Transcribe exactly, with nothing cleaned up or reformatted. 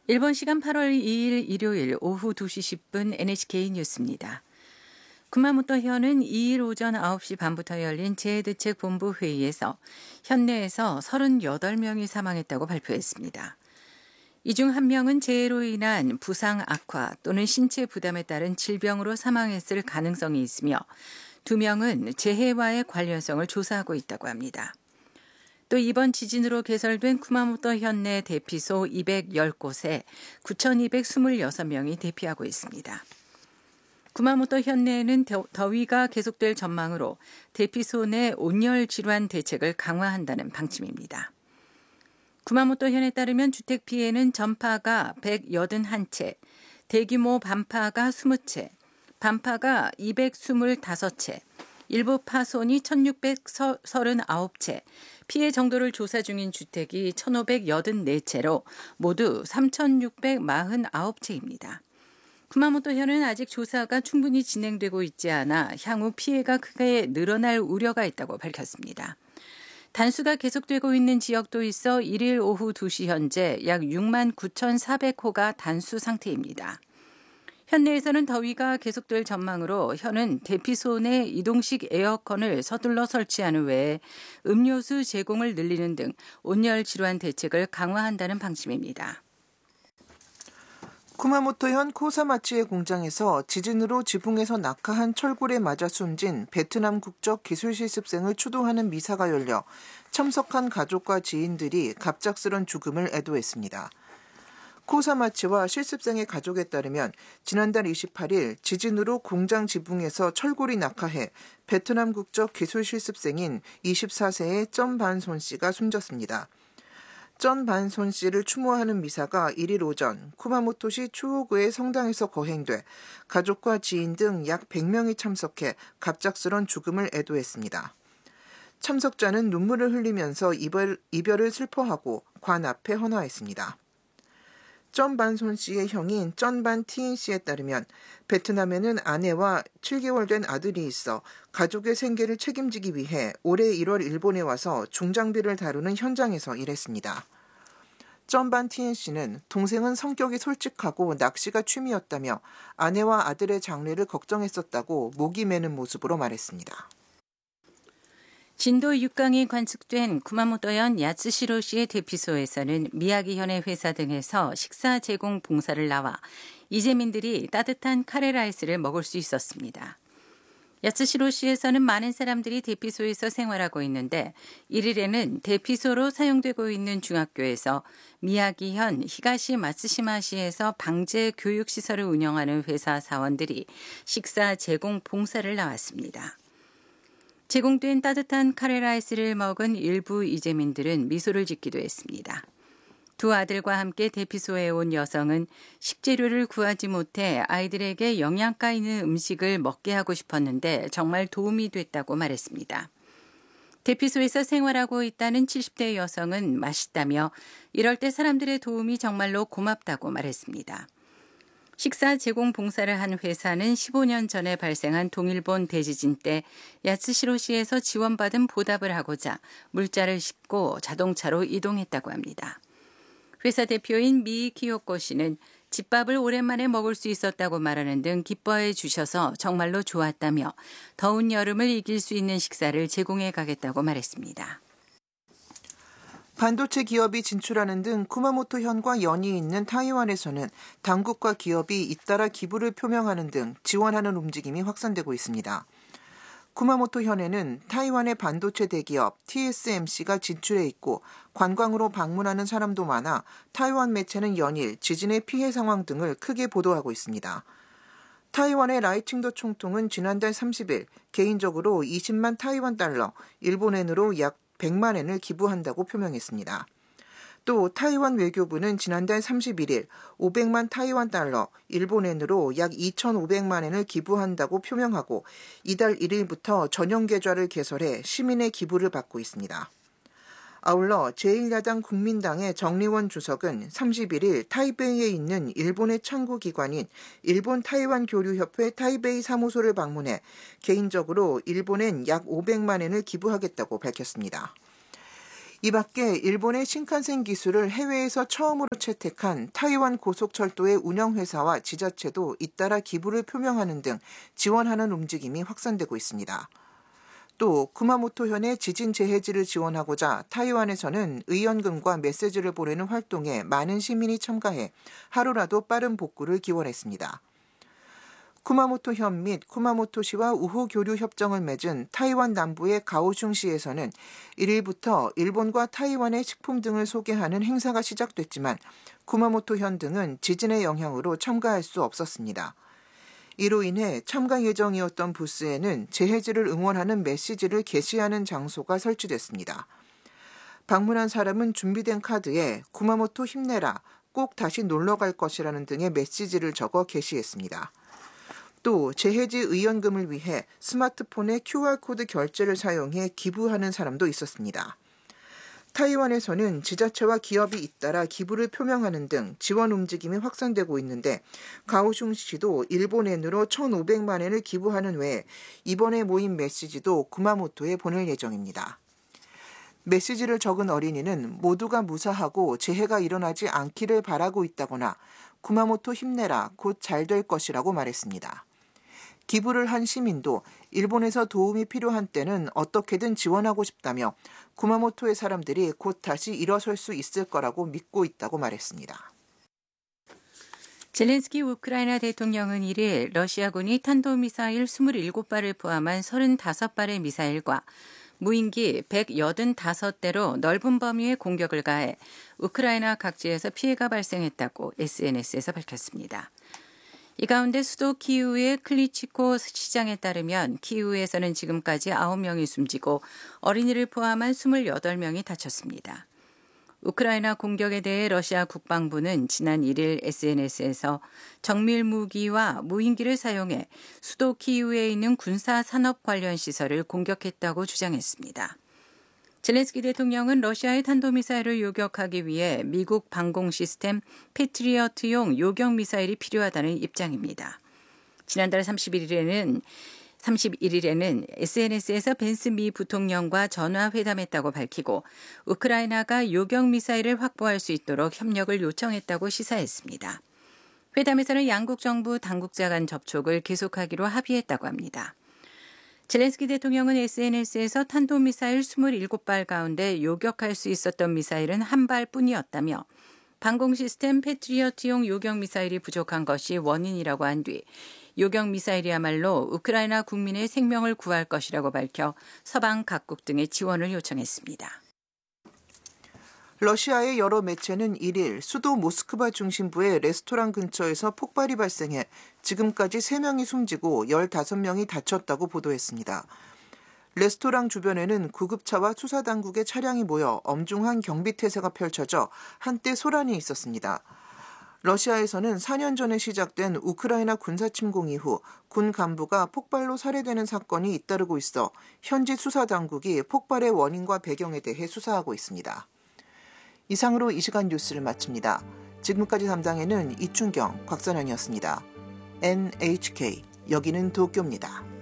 일본 시간 팔월 이일 일요일 오후 두 시 십 분 엔에이치케이 뉴스입니다. 구마모토현은 이일 오전 아홉 시 반부터 열린 재해대책본부 회의에서 현내에서 서른여덟 명이 사망했다고 발표했습니다. 이 중 한 명은 재해로 인한 부상 악화 또는 신체 부담에 따른 질병으로 사망했을 가능성이 있으며 두 명은 재해와의 관련성을 조사하고 있다고 합니다. 또 이번 지진으로 개설된 쿠마모토 현내 대피소 이백십 곳에 구천이백이십육 명이 대피하고 있습니다. 구마모토 현내에는 더위가 계속될 전망으로 대피소 내 온열 질환 대책을 강화한다는 방침입니다. 구마모토 현에 따르면 주택 피해는 전파가 백팔십일 채, 대규모 반파가 이십 채, 반파가 이백이십오 채, 일부 파손이 천육백삼십구 채, 피해 정도를 조사 중인 주택이 천오백팔십사 채로 모두 삼천육백사십구 채입니다. 구마모토현은 아직 조사가 충분히 진행되고 있지 않아 향후 피해가 크게 늘어날 우려가 있다고 밝혔습니다. 단수가 계속되고 있는 지역도 있어 일일 오후 두 시 현재 약 육만 구천사백 호가 단수 상태입니다. 현내에서는 더위가 계속될 전망으로 현은 대피소 내 이동식 에어컨을 서둘러 설치하는 외에 음료수 제공을 늘리는 등 온열 질환 대책을 강화한다는 방침입니다. 쿠마모토현 코사마치의 공장에서 지진으로 지붕에서 낙하한 철골에 맞아 숨진 베트남 국적 기술실습생을 추도하는 미사가 열려 참석한 가족과 지인들이 갑작스런 죽음을 애도했습니다. 코사마치와 실습생의 가족에 따르면 지난달 이십팔일 지진으로 공장 지붕에서 철골이 낙하해 베트남 국적 기술실습생인 이십사 세의 점 반손 씨가 숨졌습니다. 점 반손 씨를 추모하는 미사가 일일 오전 쿠마모토시 추오구의 성당에서 거행돼 가족과 지인 등 약 백 명이 참석해 갑작스런 죽음을 애도했습니다. 참석자는 눈물을 흘리면서 이별, 이별을 슬퍼하고 관 앞에 헌화했습니다. 점 반손 씨의 형인 쩐반 티인 씨에 따르면 베트남에는 아내와 칠 개월 된 아들이 있어 가족의 생계를 책임지기 위해 올해 일월 일본에 와서 중장비를 다루는 현장에서 일했습니다. 쩐반 티인 씨는 동생은 성격이 솔직하고 낚시가 취미였다며 아내와 아들의 장래를 걱정했었다고 목이 메는 모습으로 말했습니다. 진도 육 강이 관측된 구마모토현 야츠시로시의 대피소에서는 미야기현의 회사 등에서 식사 제공 봉사를 나와 이재민들이 따뜻한 카레라이스를 먹을 수 있었습니다. 야츠시로시에서는 많은 사람들이 대피소에서 생활하고 있는데 일일에는 대피소로 사용되고 있는 중학교에서 미야기현 히가시 마츠시마시에서 방재 교육시설을 운영하는 회사 사원들이 식사 제공 봉사를 나왔습니다. 제공된 따뜻한 카레라이스를 먹은 일부 이재민들은 미소를 짓기도 했습니다. 두 아들과 함께 대피소에 온 여성은 식재료를 구하지 못해 아이들에게 영양가 있는 음식을 먹게 하고 싶었는데 정말 도움이 됐다고 말했습니다. 대피소에서 생활하고 있다는 칠십 대 여성은 맛있다며 이럴 때 사람들의 도움이 정말로 고맙다고 말했습니다. 식사 제공 봉사를 한 회사는 십오 년 전에 발생한 동일본 대지진 때 야츠시로시에서 지원받은 보답을 하고자 물자를 싣고 자동차로 이동했다고 합니다. 회사 대표인 미 키요코 씨는 집밥을 오랜만에 먹을 수 있었다고 말하는 등 기뻐해 주셔서 정말로 좋았다며 더운 여름을 이길 수 있는 식사를 제공해 가겠다고 말했습니다. 반도체 기업이 진출하는 등 쿠마모토현과 연이 있는 타이완에서는 당국과 기업이 잇따라 기부를 표명하는 등 지원하는 움직임이 확산되고 있습니다. 쿠마모토현에는 타이완의 반도체 대기업 티에스엠씨가 진출해 있고 관광으로 방문하는 사람도 많아 타이완 매체는 연일 지진의 피해 상황 등을 크게 보도하고 있습니다. 타이완의 라이칭도 총통은 지난달 삼십일 개인적으로 이십만 타이완 달러, 일본엔으로 약 백만 엔을 기부한다고 표명했습니다. 또 타이완 외교부는 지난달 삼십일일 오백만 타이완 달러, 일본엔으로 약 이천오백만 엔을 기부한다고 표명하고 이달 일일부터 전용 계좌를 개설해 시민의 기부를 받고 있습니다. 아울러 제일 야당 국민당의 정리원 주석은 삼십일일 타이베이에 있는 일본의 창구기관인 일본 타이완 교류협회 타이베이 사무소를 방문해 개인적으로 일본엔 약 오백만 엔을 기부하겠다고 밝혔습니다. 이 밖에 일본의 신칸센 기술을 해외에서 처음으로 채택한 타이완 고속철도의 운영회사와 지자체도 잇따라 기부를 표명하는 등 지원하는 움직임이 확산되고 있습니다. 또 쿠마모토현의 지진 재해지를 지원하고자 타이완에서는 의연금과 메시지를 보내는 활동에 많은 시민이 참가해 하루라도 빠른 복구를 기원했습니다. 쿠마모토현 및 쿠마모토시와 우호 교류 협정을 맺은 타이완 남부의 가오슝시에서는 일 일부터 일본과 타이완의 식품 등을 소개하는 행사가 시작됐지만 쿠마모토현 등은 지진의 영향으로 참가할 수 없었습니다. 이로 인해 참가 예정이었던 부스에는 재해지를 응원하는 메시지를 게시하는 장소가 설치됐습니다. 방문한 사람은 준비된 카드에 쿠마모토 힘내라, 꼭 다시 놀러 갈 것이라는 등의 메시지를 적어 게시했습니다. 또 재해지 의연금을 위해 스마트폰의 큐알코드 결제를 사용해 기부하는 사람도 있었습니다. 타이완에서는 지자체와 기업이 잇따라 기부를 표명하는 등 지원 움직임이 확산되고 있는데 가오슝시도 일본엔으로 천오백만 엔을 기부하는 외에 이번에 모인 메시지도 구마모토에 보낼 예정입니다. 메시지를 적은 어린이는 모두가 무사하고 재해가 일어나지 않기를 바라고 있다거나 구마모토 힘내라, 곧 잘 될 것이라고 말했습니다. 기부를 한 시민도 일본에서 도움이 필요한 때는 어떻게든 지원하고 싶다며 구마모토의 사람들이 곧 다시 일어설 수 있을 거라고 믿고 있다고 말했습니다. 젤렌스키 우크라이나 대통령은 일 일 러시아군이 탄도미사일 이십칠 발을 포함한 삼십오 발의 미사일과 무인기 백팔십오 대로 넓은 범위의 공격을 가해 우크라이나 각지에서 피해가 발생했다고 에스엔에스에서 밝혔습니다. 이 가운데 수도 키이우의 클리치코 시장에 따르면 키이우에서는 지금까지 아홉 명이 숨지고 어린이를 포함한 이십팔 명이 다쳤습니다. 우크라이나 공격에 대해 러시아 국방부는 지난 일 일 에스엔에스에서 정밀 무기와 무인기를 사용해 수도 키이우에 있는 군사 산업 관련 시설을 공격했다고 주장했습니다. 젤렌스키 대통령은 러시아의 탄도미사일을 요격하기 위해 미국 방공 시스템 패트리어트용 요격 미사일이 필요하다는 입장입니다. 지난달 삼십일일에는 삼십일일에는 에스엔에스에서 벤스 미 부통령과 전화회담했다고 밝히고 우크라이나가 요격 미사일을 확보할 수 있도록 협력을 요청했다고 시사했습니다. 회담에서는 양국 정부 당국자 간 접촉을 계속하기로 합의했다고 합니다. 젤렌스키 대통령은 에스엔에스에서 탄도미사일 이십칠 발 가운데 요격할 수 있었던 미사일은 한 발뿐이었다며 방공 시스템 패트리어트용 요격 미사일이 부족한 것이 원인이라고 한 뒤 요격 미사일이야말로 우크라이나 국민의 생명을 구할 것이라고 밝혀 서방 각국 등의 지원을 요청했습니다. 러시아의 여러 매체는 일 일 수도 모스크바 중심부의 레스토랑 근처에서 폭발이 발생해 지금까지 세 명이 숨지고 열다섯 명이 다쳤다고 보도했습니다. 레스토랑 주변에는 구급차와 수사당국의 차량이 모여 엄중한 경비태세가 펼쳐져 한때 소란이 있었습니다. 러시아에서는 사 년 전에 시작된 우크라이나 군사침공 이후 군 간부가 폭발로 살해되는 사건이 잇따르고 있어 현지 수사당국이 폭발의 원인과 배경에 대해 수사하고 있습니다. 이상으로 이 시간 뉴스를 마칩니다. 지금까지 담당에는 이춘경, 곽선현이었습니다. 엔에이치케이, 여기는 도쿄입니다.